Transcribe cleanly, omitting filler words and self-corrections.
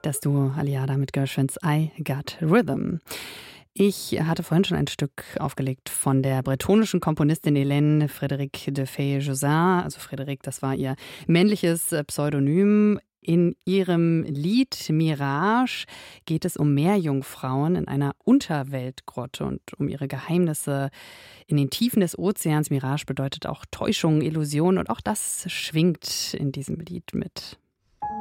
Das Duo Aliada mit Gershwins I Got Rhythm. Ich hatte vorhin schon ein Stück aufgelegt von der bretonischen Komponistin Hélène Frédérique de Faye-Jossin. Also Frédérique, das war ihr männliches Pseudonym. In ihrem Lied Mirage geht es um Meerjungfrauen in einer Unterweltgrotte und um ihre Geheimnisse in den Tiefen des Ozeans. Mirage bedeutet auch Täuschung, Illusion und auch das schwingt in diesem Lied mit.